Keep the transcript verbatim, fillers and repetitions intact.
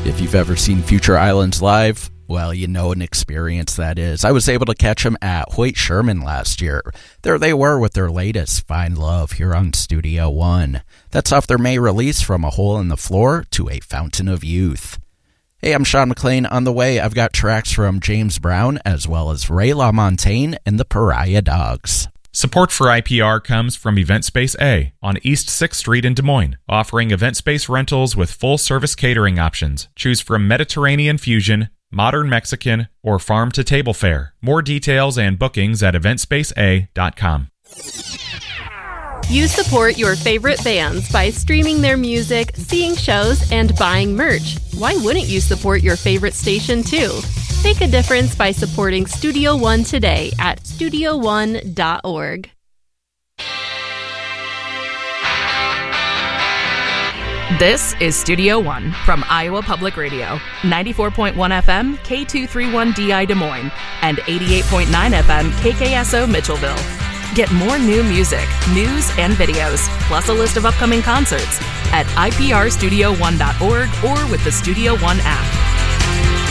If you've ever seen Future Islands live, well, you know an experience that is. I was able to catch them at Hoyt Sherman last year. There they were with their latest, Find Love, here on Studio One. That's off their May release, From a Hole in the Floor to a Fountain of Youth. Hey, I'm Sean McLean. On the way, I've got tracks from James Brown as well as Ray LaMontagne and the Pariah Dogs. Support for I P R comes from Event Space A on East sixth Street in Des Moines, offering event space rentals with full-service catering options. Choose from Mediterranean fusion, modern Mexican, or farm-to-table fare. More details and bookings at event space a dot com. You support your favorite bands by streaming their music, seeing shows, and buying merch. Why wouldn't you support your favorite station too? Make a difference by supporting Studio One today at studio one dot org. This is Studio One from Iowa Public Radio, ninety-four point one F M, K two thirty-one D I Des Moines, and eighty-eight point nine F M, K K S O Mitchellville. Get more new music, news, and videos, plus a list of upcoming concerts at I P R studio one dot org or with the Studio One app.